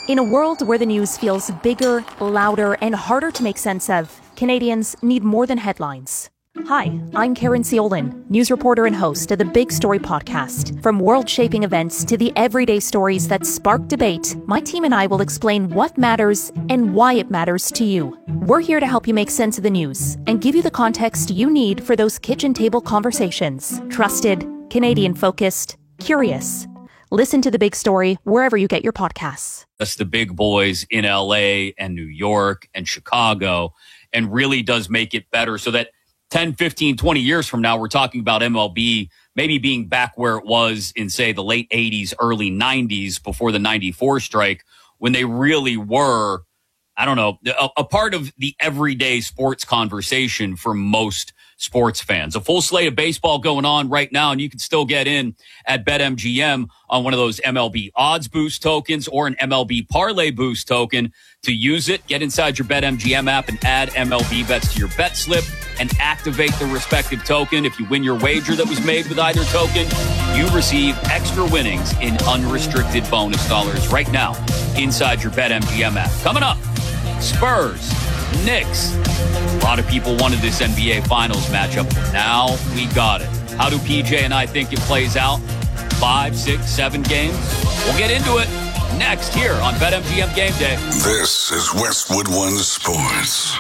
In a world where the news feels bigger, louder, and harder to make sense of, Canadians need more than headlines. Hi, I'm Karen Ciolin, news reporter and host of the Big Story podcast. From world-shaping events to the everyday stories that spark debate, my team and I will explain what matters and why it matters to you. We're here to help you make sense of the news and give you the context you need for those kitchen table conversations. Trusted, Canadian-focused, curious. Listen to The Big Story wherever you get your podcasts. That's the big boys in LA and New York and Chicago, and really does make it better so that 10, 15, 20 years from now, we're talking about MLB maybe being back where it was in, say, the late 80s, early 90s before the 94 strike, when they really were, I don't know, a part of the everyday sports conversation for most sports fans. A full slate of baseball going on right now, and you can still get in at BetMGM on one of those MLB odds boost tokens or an MLB parlay boost token. To use it, get inside your BetMGM app and add MLB bets to your bet slip and activate the respective token. If you win your wager that was made with either token, you receive extra winnings in unrestricted bonus dollars right now inside your BetMGM app. Coming up, Spurs, Knicks. A lot of people wanted this NBA Finals matchup. Now we got it. How do PJ and I think it plays out? 5, 6, 7 games? We'll get into it next here on BetMGM Game Day. This is Westwood One Sports.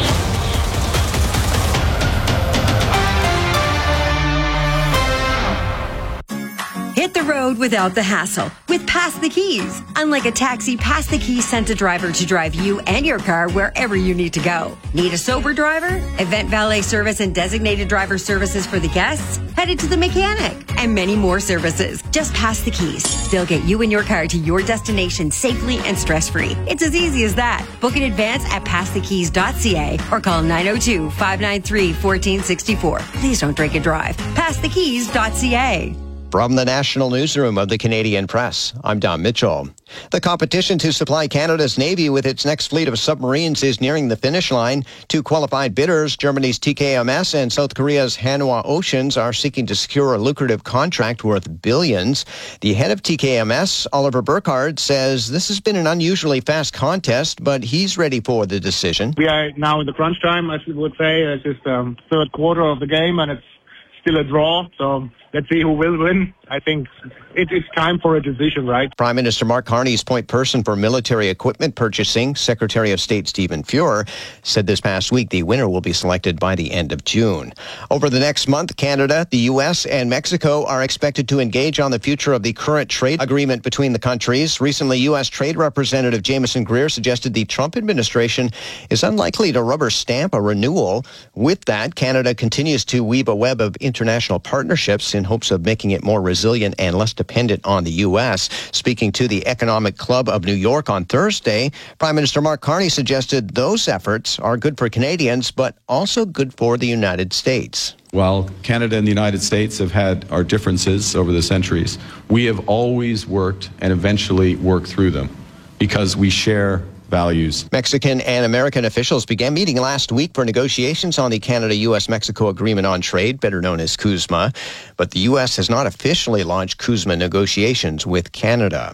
Hit the road without the hassle with Pass the Keys. Unlike a taxi, Pass the Keys sent a driver to drive you and your car wherever you need to go. Need a sober driver? Event valet service and designated driver services for the guests? Headed to the mechanic and many more services. Just Pass the Keys. They'll get you and your car to your destination safely and stress-free. It's as easy as that. Book in advance at passthekeys.ca or call 902-593-1464. Please don't drink and drive. Passthekeys.ca. From the National Newsroom of the Canadian Press, I'm Don Mitchell. The competition to supply Canada's Navy with its next fleet of submarines is nearing the finish line. Two qualified bidders, Germany's TKMS and South Korea's Hanwha Oceans, are seeking to secure a lucrative contract worth billions. The head of TKMS, Oliver Burkhardt, says this has been an unusually fast contest, but he's ready for the decision. We are now in the crunch time, as we would say. It's just third quarter of the game, and it's still a draw, so let's see who will win. I think it's time for a decision, right? Prime Minister Mark Carney's point person for military equipment purchasing, Secretary of State Stephen Fuhr, said this past week the winner will be selected by the end of June. Over the next month, Canada, the U.S., and Mexico are expected to engage on the future of the current trade agreement between the countries. Recently, U.S. Trade Representative Jameson Greer suggested the Trump administration is unlikely to rubber stamp a renewal. With that, Canada continues to weave a web of international partnerships in hopes of making it more resilient and less dependent on the U.S. Speaking to the Economic Club of New York on Thursday, Prime Minister Mark Carney suggested those efforts are good for Canadians, but also good for the United States. While Canada and the United States have had our differences over the centuries, we have always worked and eventually worked through them because we share values. Mexican and American officials began meeting last week for negotiations on the Canada-U.S.-Mexico Agreement on Trade, better known as CUSMA. But the U.S. has not officially launched CUSMA negotiations with Canada.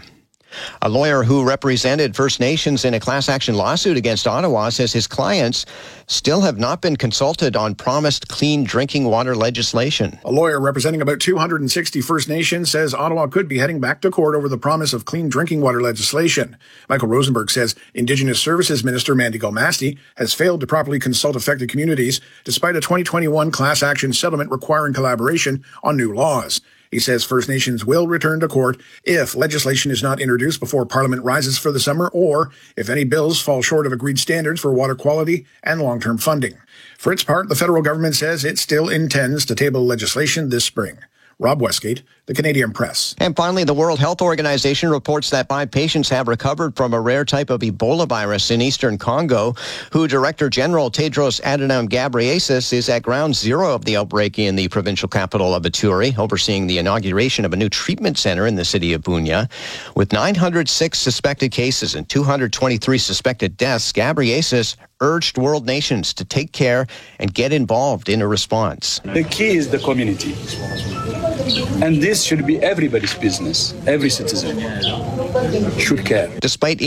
A lawyer who represented First Nations in a class action lawsuit against Ottawa says his clients still have not been consulted on promised clean drinking water legislation. A lawyer representing about 260 First Nations says Ottawa could be heading back to court over the promise of clean drinking water legislation. Michael Rosenberg says Indigenous Services Minister Mandy Galmasti has failed to properly consult affected communities despite a 2021 class action settlement requiring collaboration on new laws. He says First Nations will return to court if legislation is not introduced before Parliament rises for the summer or if any bills fall short of agreed standards for water quality and long-term funding. For its part, the federal government says it still intends to table legislation this spring. Rob Westgate, The Canadian Press. And finally, the World Health Organization reports that 5 patients have recovered from a rare type of Ebola virus in eastern Congo, who Director General Tedros Adhanom Ghebreyesus is at ground zero of the outbreak in the provincial capital of Ituri, overseeing the inauguration of a new treatment center in the city of Bunia. With 906 suspected cases and 223 suspected deaths, Ghebreyesus urged world nations to take care and get involved in a response. The key is the community. And this should be everybody's business. Every citizen should care. Despite